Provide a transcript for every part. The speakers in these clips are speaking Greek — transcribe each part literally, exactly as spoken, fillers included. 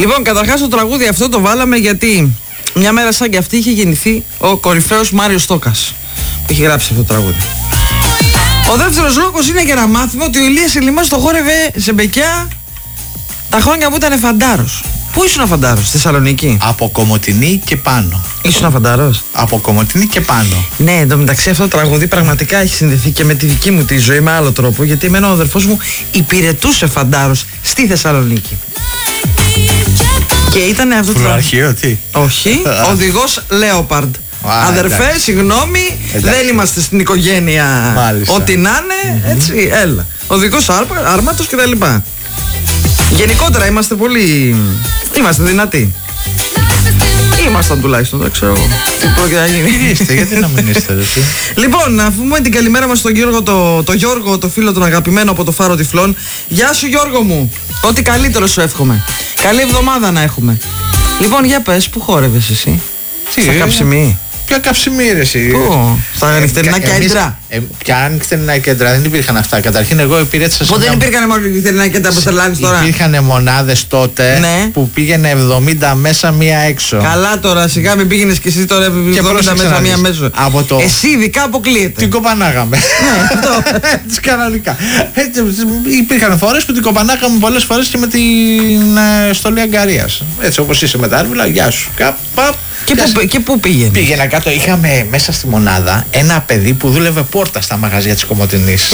Λοιπόν, καταρχάς το τραγούδι αυτό το βάλαμε γιατί μια μέρα σαν και αυτή είχε γεννηθεί ο κορυφαίος Μάριος Στόκας που είχε γράψει αυτό το τραγούδι. Ο δεύτερος λόγος είναι για να μάθουμε ότι ο Ηλίας Ελιμάς το χόρευε σε Μπεκιά τα χρόνια που ήταν φαντάρος. Πού ήσουν φαντάρος, στη Θεσσαλονίκη? Από Κομοτηνή και πάνω. Ήσουν φαντάρος? Από Κομοτηνή και πάνω. Ναι, εντωμεταξύ αυτό το τραγούδι πραγματικά έχει συνδεθεί και με τη δική μου τη ζωή με άλλο τρόπο, γιατί εμένα ο αδερφός μου υπηρετούσε φαντάρος στη Θεσσαλονίκη. Και ήταν αυτό το Φρουραρχείο, τι? Όχι, οδηγός Λέοπαρντ. Αδερφέ, εντάξει. Συγγνώμη, εντάξει. Δεν είμαστε στην οικογένεια. Μάλιστα. Ό,τι να είναι, mm-hmm. Έτσι, έλα. Οδηγός άρματος και τα λοιπά. Γενικότερα είμαστε πολύ... Είμαστε δυνατοί. Ήμασταν τουλάχιστον, δεν ξέρω τι πρόκειται να γίνει. Είστε, γιατί να μην είστε, ρε. Λοιπόν, να πούμε την καλημέρα μας στον Γιώργο, το, το Γιώργο, το φίλο τον αγαπημένο από το Φάρο Τυφλών. Γεια σου Γιώργο μου, ό,τι καλύτερο σου εύχομαι. Καλή εβδομάδα να έχουμε. Λοιπόν, για πες, πού χόρευες εσύ? Στα Καψιμί? Ποια Καψιμί ρε εσύ? Πού? Στα νυχτερινά κέντρα? Ποια νυχτερινά κέντρα? Δεν υπήρχαν αυτά. Καταρχήν εγώ υπηρέτησα. Πού δεν υπήρχαν μόνο νυχτερινά κέντρα που στελάνεις τώρα? Υπήρχαν μονάδες τότε, ναι, που πήγαινε εβδομήντα μέσα μία έξω. Καλά τώρα, σιγά μην πήγαινες και εσύ τώρα εβδομήντα μέσα μία μέσα. Το... Εσύ ειδικά αποκλείεται. Την κοπανάγαμε. Ναι, αυτό. Έτσι κανονικά. Υπήρχαν φορές που την κοπανάγαμε πολλές φορές και με την ε, στολή αγκαρίας. Έτσι όπως είσαι με τα άρβιλα, γεια σου. Καπ, Και πού, και πού πήγαινε? Πήγαινα κάτω, είχαμε μέσα στη μονάδα ένα παιδί που δούλευε πόρτα στα μαγαζιά της Κομοτηνής.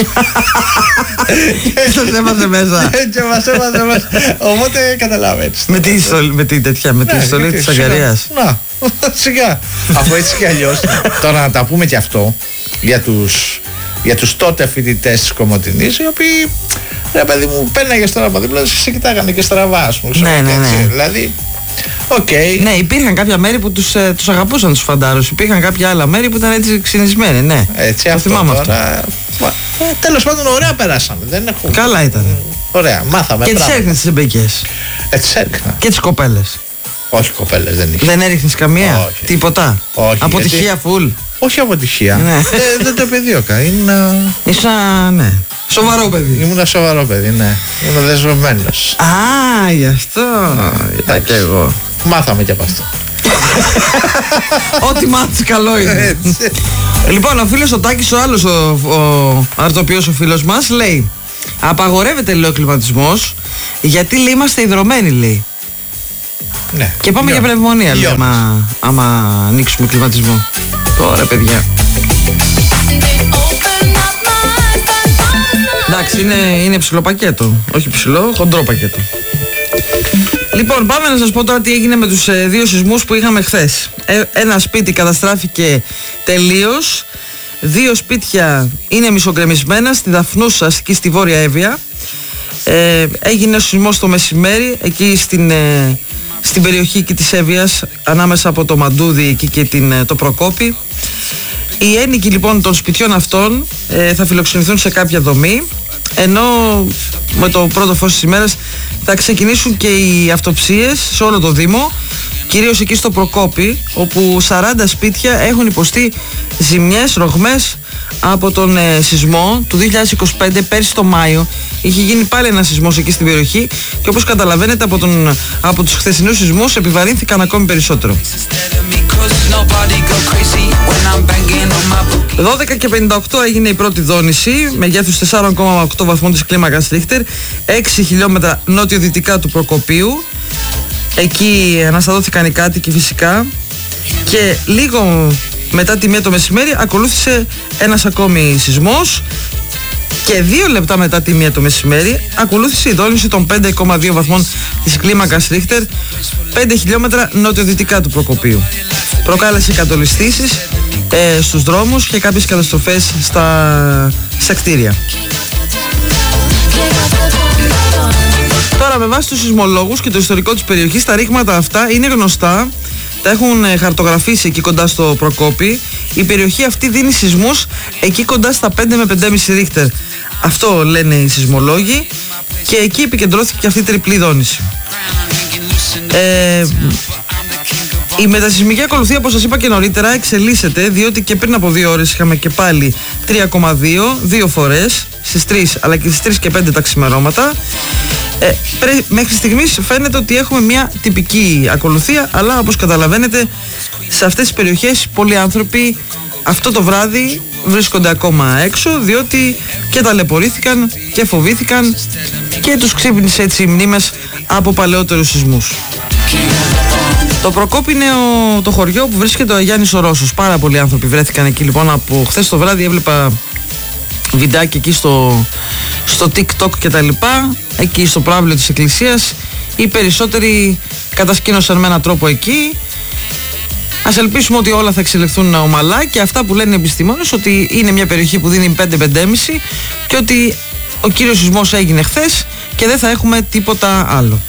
Και σας έβαζε μέσα. Και μας έβαζε μέσα. Οπότε καταλαβαίνεις. Με τη στολή, με τη τέτοια, με τη στολή της αγκαρίας. Να, σιγά. Αφού έτσι κι αλλιώς. Τώρα να τα πούμε και αυτό για τους, για τους τότε φοιτητές της Κομοτηνής, οι οποίοι, ρε παιδί μου, πέναγες τώρα από δίπλα, σε κοιτάγανε και στραβά, ας πούμε. Ναι, ναι, ναι. Δηλαδή, okay. Ναι, υπήρχαν κάποια μέρη που τους, ε, τους αγαπούσαν τους φαντάρους. Υπήρχαν κάποια άλλα μέρη που ήταν έτσι ξυνισμένοι, ναι. Έτσι, το αυτό θυμάμαι τώρα... αυτό. Ε, τέλος πάντων, ωραία περάσαμε. Δεν έχουμε... Καλά ήταν. Ωραία, μάθαμε. Και τις έριχνες τις εμπεκιές? Ε, τις έριχνα. Και τις κοπέλες? Όχι, κοπέλες δεν είχε. Δεν έριχνες καμία? Όχι. Τίποτα? Όχι. Αποτυχία γιατί... φουλ? Όχι αποτυχία. Ναι. ε, δεν το επεδίωκα. Είναι... Ήσουν, ναι. Σοβαρό παιδί. Ήμουν σοβαρό παιδί, ναι. Ήμουν δεσμευμένος. Α, γι' αυτό. Ήταν και εγώ. Μάθαμε και από αυτό. Ό,τι μάθεις καλό είναι. Λοιπόν, ο φίλος ο Τάκης, ο άλλος ο, ο αρτοποιός ο φίλος μας, λέει: απαγορεύεται, λέει, ο κλιματισμός, γιατί, λέει, είμαστε υδρωμένοι, λέει. Ναι. Και πάμε για πνευμονία, λέει, άμα, άμα ανοίξουμε κλιματισμό. Ωραία, παιδιά. Εντάξει, είναι, είναι ψηλό πακέτο. Όχι ψηλό, χοντρό πακέτο. Λοιπόν, πάμε να σας πω τώρα τι έγινε με τους ε, δύο σεισμούς που είχαμε χθες. Ε, ένα σπίτι καταστράφηκε τελείως. Δύο σπίτια είναι μισογκρεμισμένα στη Δαφνούσα, εκεί στη Βόρεια Εύβοια. Ε, έγινε ο σεισμός το μεσημέρι, εκεί στην, ε, στην περιοχή εκεί της Εύβοιας, ανάμεσα από το Μαντούδι εκεί και την, ε, το Προκόπη. Οι ένοικοι λοιπόν των σπιτιών αυτών ε, θα φιλοξενηθούν σε κάποια δομή, ενώ με το πρώτο φως της ημέρας θα ξεκινήσουν και οι αυτοψίες σε όλο το Δήμο, κυρίως εκεί στο Προκόπη, όπου σαράντα σπίτια έχουν υποστεί ζημιές, ρογμές από τον ε, σεισμό του δύο χιλιάδες είκοσι πέντε. Πέρσι το Μάιο είχε γίνει πάλι ένα σεισμός εκεί στην περιοχή και όπως καταλαβαίνετε από, τον, από τους χθεσινούς σεισμούς επιβαρύνθηκαν ακόμη περισσότερο. δώδεκα και πενήντα οκτώ έγινε η πρώτη δόνηση, μεγέθους τέσσερα κόμμα οκτώ βαθμών της κλίμακας Ρίχτερ, έξι χιλιόμετρα νότιο-δυτικά του Προκοπίου. Εκεί αναστατώθηκαν οι κάτοικοι φυσικά και λίγο μετά τη μία το μεσημέρι ακολούθησε ένας ακόμη σεισμός και δύο λεπτά μετά τη μία το μεσημέρι ακολούθησε η δόνηση των πέντε κόμμα δύο βαθμών της κλίμακας Ρίχτερ, πέντε χιλιόμετρα νότιο-δυτικά του Προκοπίου. Προκάλεσε κατολιστήσεις ε, στους δρόμους και κάποιες καταστροφές στα, στα κτίρια. Τώρα, με βάση τους σεισμολόγους και το ιστορικό της περιοχής, τα ρήγματα αυτά είναι γνωστά, τα έχουν χαρτογραφήσει εκεί κοντά στο Προκόπη. Η περιοχή αυτή δίνει σεισμούς εκεί κοντά στα πέντε με πέντε κόμμα πέντε Ρίχτερ. Αυτό λένε οι σεισμολόγοι και εκεί επικεντρώθηκε και αυτή η τριπλή δόνηση. Ε, η μετασεισμική ακολουθία, όπως σας είπα και νωρίτερα, εξελίσσεται, διότι και πριν από δύο ώρες είχαμε και πάλι τρία κόμμα δύο, δύο φορές, στις τρεις αλλά και στις τρεις και πέντε τα ξημερώματα. Ε, πρέ, μέχρι στιγμής φαίνεται ότι έχουμε μια τυπική ακολουθία, αλλά όπως καταλαβαίνετε σε αυτές τις περιοχές πολλοί άνθρωποι αυτό το βράδυ βρίσκονται ακόμα έξω, διότι και ταλαιπωρήθηκαν και φοβήθηκαν και τους ξύπνησε έτσι οι μνήμες από παλαιότερους σεισμούς. Το Προκόπη είναι ο, το χωριό που βρίσκεται ο Αγιάννης ο Ρώσος. Πάρα πολλοί άνθρωποι βρέθηκαν εκεί λοιπόν από χθες το βράδυ. Έβλεπα βιντεάκι εκεί στο, στο TikTok και τα λοιπά, εκεί στο πράβλιο της εκκλησίας. Οι περισσότεροι κατασκήνωσαν με έναν τρόπο εκεί. Ας ελπίσουμε ότι όλα θα εξελιχθούν ομαλά και αυτά που λένε οι επιστήμονες, ότι είναι μια περιοχή που δίνει πέντε με πέντε κόμμα πέντε και ότι ο κύριος σεισμός έγινε χθες και δεν θα έχουμε τίποτα άλλο.